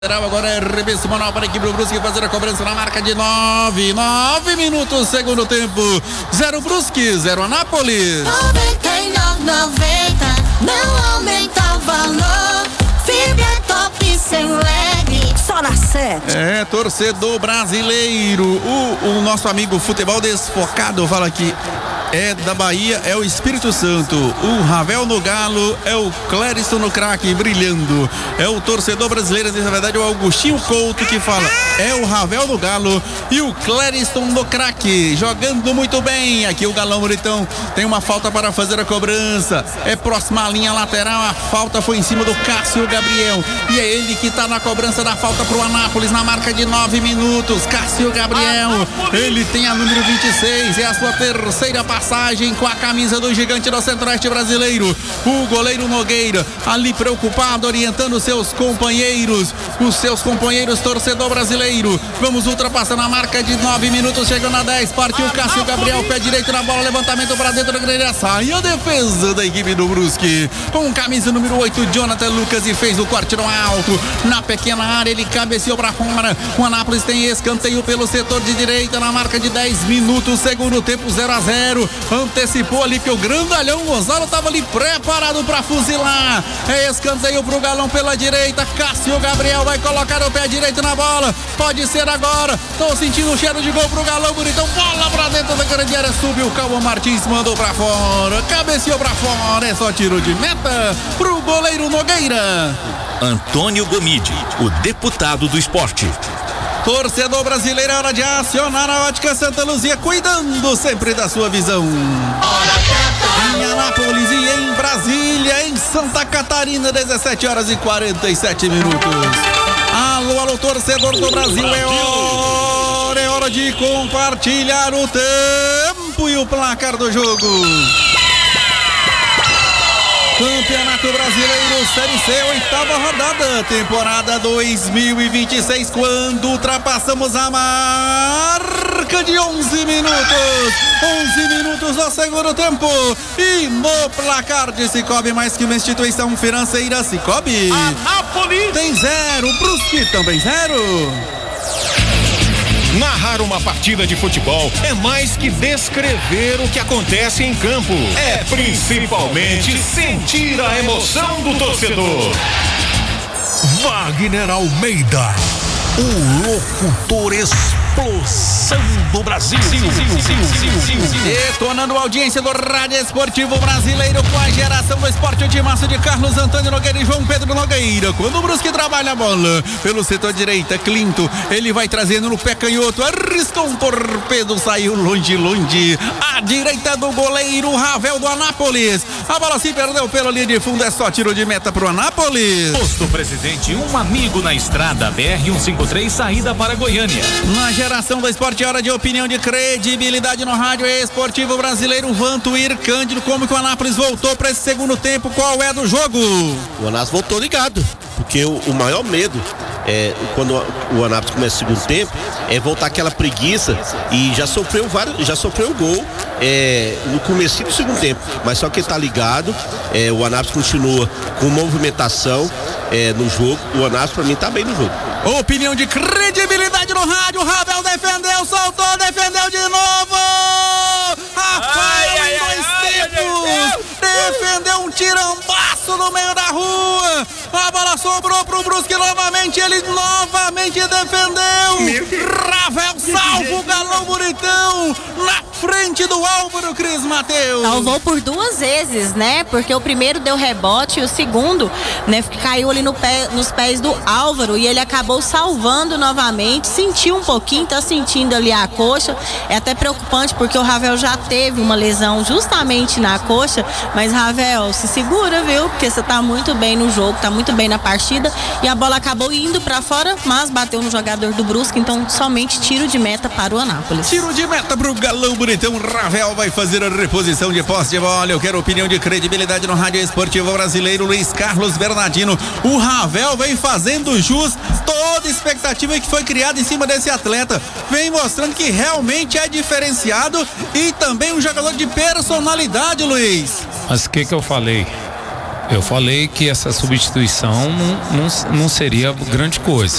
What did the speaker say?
Agora é arremesso manual para a equipe do Brusque fazer a cobrança na marca de 9 minutos, segundo tempo. 0 Brusque, 0 Anápolis. 99,90, não aumenta o valor. Fibra é top sem lag, só na 7. É, torcedor brasileiro. O nosso amigo Futebol Desfocado fala que é da Bahia, é o Espírito Santo. O Ravel no Galo, é o Clériston no craque, brilhando. É o torcedor brasileiro, na verdade, é o Augustinho Couto que fala. É o Ravel no Galo e o Clériston no craque, jogando muito bem. Aqui o Galão Bonitão tem uma falta para fazer a cobrança. É próxima à linha lateral, a falta foi em cima do Cássio Gabriel. E é ele que está na cobrança da falta para o Anápolis, na marca de 9 minutos. Cássio Gabriel, ele tem a número 26, é a sua terceira passagem com a camisa do gigante do Centro-Oeste brasileiro. O goleiro Nogueira ali preocupado, orientando os seus companheiros torcedor brasileiro. Vamos ultrapassar na marca de 9 minutos, chegando a 10, partiu Cássio Gabriel, pé direito na bola, levantamento para dentro da grelha, sai a defesa da equipe do Brusque, com camisa número 8, Jonathan Lucas, e fez o corte no alto, na pequena área, ele cabeceou para fora. O Anápolis tem escanteio pelo setor de direita, na marca de 10 minutos, segundo tempo, 0-0. Antecipou ali que o grandalhão Gonzalo estava ali preparado para fuzilar. É escanteio pro Galão pela direita. Cássio Gabriel vai colocar o pé direito na bola. Pode ser agora. Tô sentindo um cheiro de gol pro Galão Bonitão. Bola pra dentro da grande área. Subiu o Calma Martins, mandou pra fora. Cabeceou pra fora. É só tiro de meta pro goleiro Nogueira. Antônio Gomide, o deputado do esporte. Torcedor brasileiro, é hora de acionar a Ótica Santa Luzia, cuidando sempre da sua visão. Em Anápolis e em Brasília, em Santa Catarina, 17h47. Alô, torcedor do Brasil, é hora de compartilhar o tempo e o placar do jogo. Campeonato Brasileiro Série C, 8ª rodada, temporada 2026, quando ultrapassamos a marca de 11 minutos do segundo tempo, e no placar de Cicobi, mais que uma instituição financeira, Cicobi Anápolis tem 0, Brusque também 0. Narrar uma partida de futebol é mais que descrever o que acontece em campo. É principalmente sentir a emoção do torcedor. Wagner Almeida, o locutor explosão do Brasil. Detonando a audiência do Rádio Esportivo Brasileiro com a geração do esporte, o timaço de Carlos Antônio Nogueira e João Pedro Nogueira. Quando o Brusque trabalha a bola pelo setor direita, Clinton, ele vai trazendo no pé canhoto, arriscou um torpedo, saiu longe. À direita do goleiro Ravel do Anápolis. A bola se perdeu pela linha de fundo, é só tiro de meta pro Anápolis. Posto Presidente, um amigo na estrada, BR-153, saída para Goiânia. Na geração do esporte, hora de opinião, de credibilidade no Rádio Esportivo Brasileiro. Vantuir Cândido, como que o Anápolis voltou para esse segundo tempo? Qual é do jogo? O Anápolis voltou ligado, porque o maior medo quando o Anápolis começa o segundo tempo é voltar aquela preguiça, e já sofreu um gol no começo do segundo tempo, mas só que tá ligado. O Anápolis continua com movimentação no jogo. O Anápolis pra mim tá bem no jogo. Opinião de credibilidade no rádio. Ravel defendeu, soltou, defendeu de novo. Rafael em 2 tempos defendeu um tirambaço no meio da rua. A bola sobrou pro Brusque novamente, ele novamente defendeu. Ravel salva o Galão Bonitão na frente do Álvaro Cris Mateus. Salvou por 2 vezes, né? Porque o primeiro deu rebote e o segundo, né, caiu ali nos pés do Álvaro, e ele acabou salvando novamente. Sentiu um pouquinho, tá sentindo ali a coxa. É até preocupante porque o Ravel já teve uma lesão justamente na coxa. Mas, Ravel, se segura, viu? Porque você tá muito bem no jogo, tá muito bem na partida. E a bola acabou indo pra fora, mas bateu no jogador do Brusque. Então, somente tiro de meta para o Anápolis. Tiro de meta pro Galão Bonitão. Ravel vai fazer a reposição de posse de bola. Eu quero opinião de credibilidade no Rádio Esportivo Brasileiro. Luiz Carlos Bernardino. O Ravel vem fazendo jus toda expectativa que foi criada em cima desse atleta. Vem mostrando que realmente é diferenciado e também um jogador de personalidade, Luiz. Mas o que eu falei? Eu falei que essa substituição não seria grande coisa.